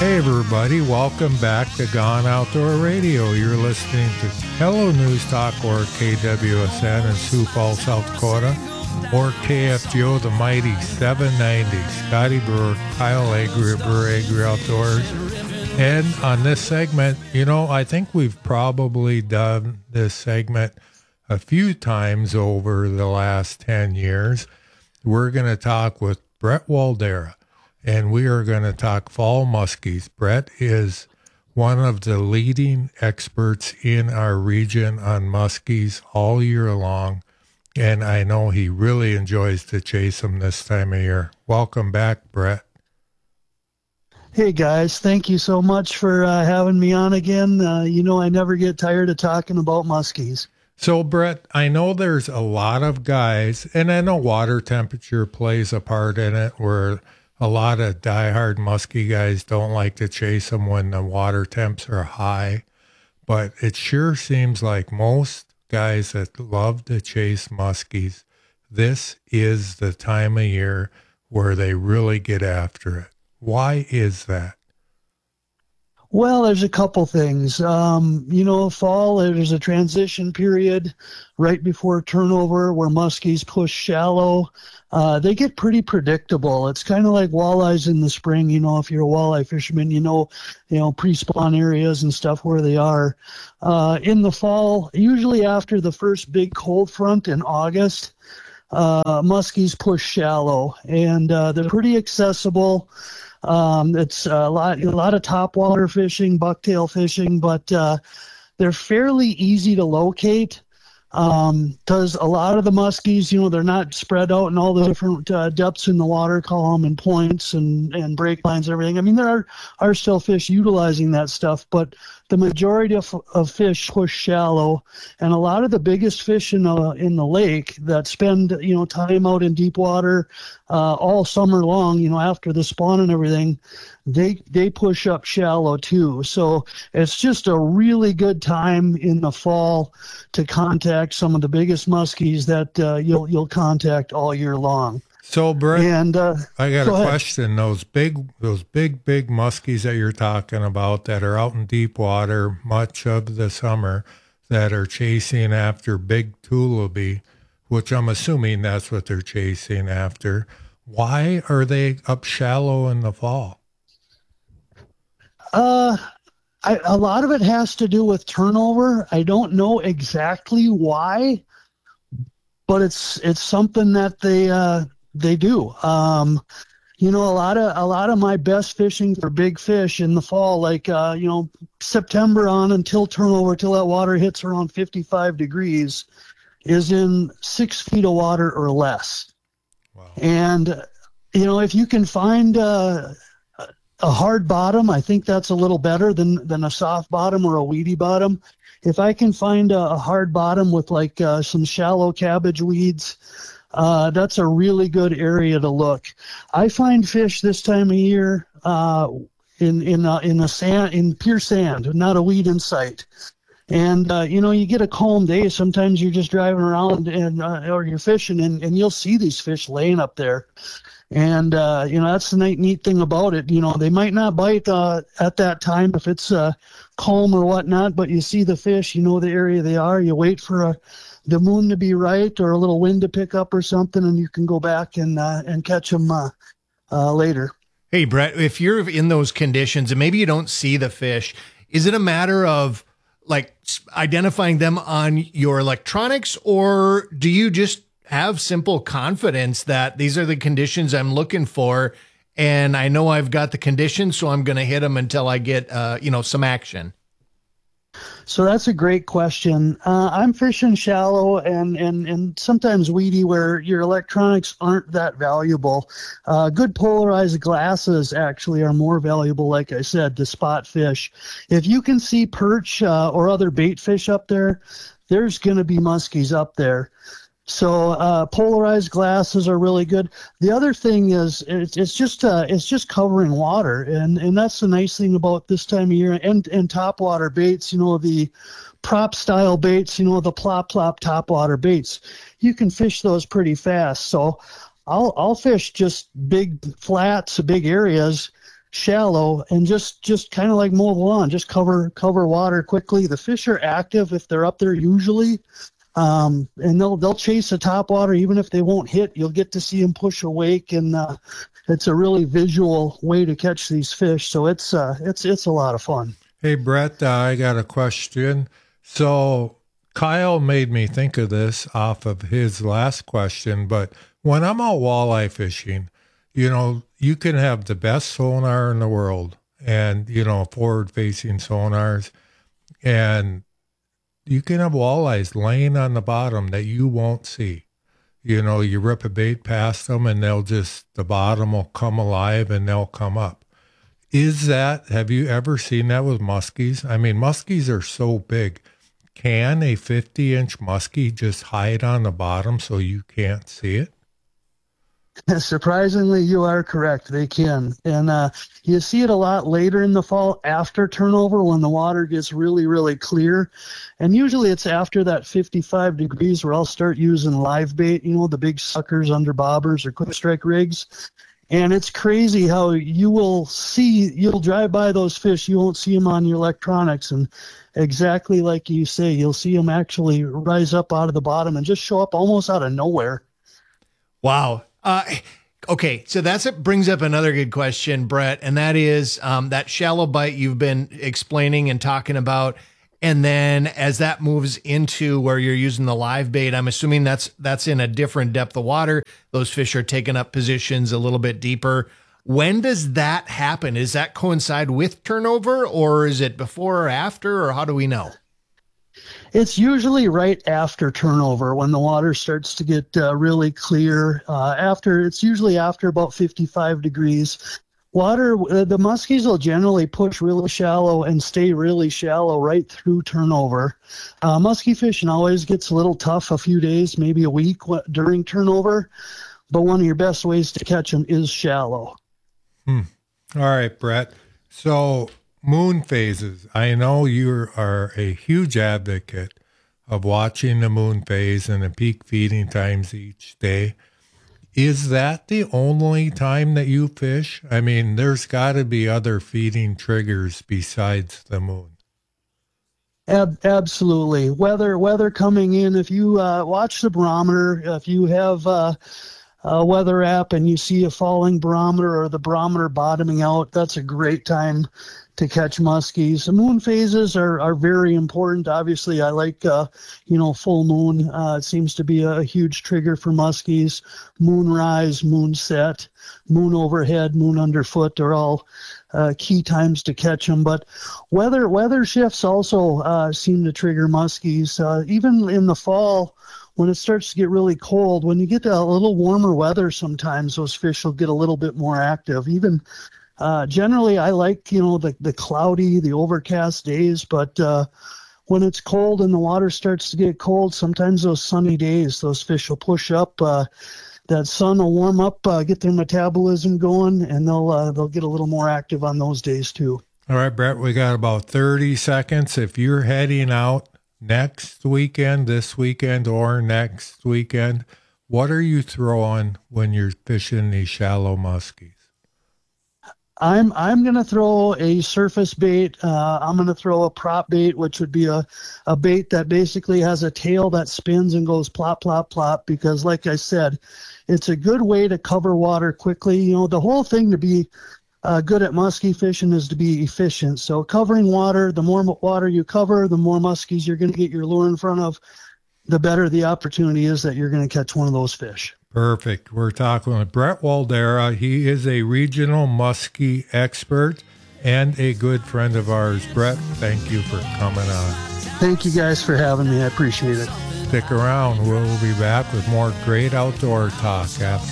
Hey everybody, welcome back to Gone Outdoor Radio. You're listening to Hello News Talk, or KWSN in Sioux Falls, South Dakota, or KFGO, the mighty 790. Scotty Brewer, Kyle Agri, Brewer Agri Outdoors. And on this segment, I think we've probably done this segment a few times over the last 10 years. We're going to talk with Brett Waldera. And we are going to talk fall muskies. Brett is one of the leading experts in our region on muskies all year long. And I know he really enjoys to chase them this time of year. Welcome back, Brett. Hey, guys. Thank you so much for having me on again. I never get tired of talking about muskies. So, Brett, I know there's a lot of guys, and I know water temperature plays a part in it, where a lot of diehard muskie guys don't like to chase them when the water temps are high, but it sure seems like most guys that love to chase muskies, this is the time of year where they really get after it. Why is that? Well, there's a couple things. Fall, there's a transition period right before turnover where muskies push shallow. They get pretty predictable. It's kind of like walleyes in the spring. If you're a walleye fisherman, pre-spawn areas and stuff where they are. In the fall, usually after the first big cold front in August, muskies push shallow, and they're pretty accessible. It's a lot of topwater fishing, bucktail fishing, but they're fairly easy to locate because a lot of the muskies, they're not spread out in all the different depths in the water column and points and break lines and everything. I mean, there are still fish utilizing that stuff, but the majority of fish push shallow, and a lot of the biggest fish in the lake that spend time out in deep water all summer long, after the spawn and everything, they push up shallow too. So it's just a really good time in the fall to contact some of the biggest muskies that you'll contact all year long. So, Brett, and I got a question. Those big muskies that you're talking about that are out in deep water much of the summer, that are chasing after big tulipy, which I'm assuming that's what they're chasing after. Why are they up shallow in the fall? A lot of it has to do with turnover. I don't know exactly why, but it's something that they do. A lot of my best fishing for big fish in the fall, like September on until turnover, till that water hits around 55 degrees, is in 6 feet of water or less. Wow. And if you can find a hard bottom, I think that's a little better than a soft bottom or a weedy bottom. If I can find a hard bottom with like some shallow cabbage weeds, that's a really good area to look. I find fish this time of year in the sand, in pure sand, not a weed in sight. And you get a calm day. Sometimes you're just driving around or you're fishing, and you'll see these fish laying up there. And that's the neat thing about it. They might not bite at that time if it's calm or whatnot, but you see the fish, the area they are. You wait for the moon to be right or a little wind to pick up or something, and you can go back and catch them later. Hey, Brett, if you're in those conditions and maybe you don't see the fish, is it a matter of like identifying them on your electronics, or do you just have simple confidence that these are the conditions I'm looking for, and I know I've got the conditions, so I'm going to hit them until I get, some action? So that's a great question. I'm fishing shallow and sometimes weedy where your electronics aren't that valuable. Good polarized glasses actually are more valuable, like I said, to spot fish. If you can see perch or other bait fish up there, there's going to be muskies up there. So polarized glasses are really good. The other thing is it's just covering water, and that's the nice thing about this time of year. And topwater baits, the prop style baits, the plop topwater baits, you can fish those pretty fast. So I'll fish just big flats, big areas, shallow, and just kind of like mow the lawn, just cover water quickly. The fish are active if they're up there usually, and they'll chase the top water even if they won't hit. You'll get to see them push a wake, and it's a really visual way to catch these fish. So it's a lot of fun. Hey, Brett, I got a question. So Kyle made me think of this off of his last question, but when I'm out walleye fishing, you can have the best sonar in the world and, forward-facing sonars, and you can have walleyes laying on the bottom that you won't see. You rip a bait past them and the bottom will come alive and they'll come up. Have you ever seen that with muskies? I mean, muskies are so big. Can a 50-inch muskie just hide on the bottom so you can't see it? Surprisingly, you are correct. They can. And you see it a lot later in the fall after turnover when the water gets really, really clear. And usually it's after that 55 degrees where I'll start using live bait, the big suckers under bobbers or quick strike rigs. And it's crazy how you'll drive by those fish, you won't see them on your electronics. And exactly like you say, you'll see them actually rise up out of the bottom and just show up almost out of nowhere. Wow. Okay, so brings up another good question, Brett, and that is that shallow bite you've been explaining and talking about, and then as that moves into where you're using the live bait, I'm assuming that's in a different depth of water. Those fish are taking up positions a little bit deeper. When does that happen? Does that coincide with turnover, or is it before or after, or how do we know? It's usually right after turnover when the water starts to get really clear. It's usually after about 55 degrees. The muskies will generally push really shallow and stay really shallow right through turnover. Muskie fishing always gets a little tough a few days, maybe a week during turnover, but one of your best ways to catch them is shallow. All right, Brett. So moon phases. I know you are a huge advocate of watching the moon phase and the peak feeding times each day. Is that the only time that you fish? I mean, there's got to be other feeding triggers besides the moon. Absolutely. Weather coming in. If you watch the barometer, if you have a weather app and you see a falling barometer or the barometer bottoming out, that's a great time to catch muskies. The moon phases are very important. Obviously, I like, full moon. It seems to be a huge trigger for muskies. Moonrise, moon set, moon overhead, moon underfoot are all key times to catch them. But weather shifts also seem to trigger muskies. Even in the fall, when it starts to get really cold, when you get a little warmer weather, sometimes those fish will get a little bit more active. Even generally, I like, the cloudy, the overcast days, but when it's cold and the water starts to get cold, sometimes those sunny days, those fish will push up. That sun will warm up, get their metabolism going, and they'll get a little more active on those days too. All right, Brett, we got about 30 seconds. If you're heading out next weekend, this weekend, or next weekend, what are you throwing when you're fishing these shallow muskies? I'm going to throw a surface bait. I'm going to throw a prop bait, which would be a bait that basically has a tail that spins and goes plop, plop, plop, because like I said, it's a good way to cover water quickly. The whole thing to be good at muskie fishing is to be efficient. So covering water, the more water you cover, the more muskies you're going to get your lure in front of, the better the opportunity is that you're going to catch one of those fish. Perfect. We're talking with Brett Waldera. He is a regional muskie expert and a good friend of ours. Brett, thank you for coming on. Thank you guys for having me. I appreciate it. Stick around. We'll be back with more great outdoor talk after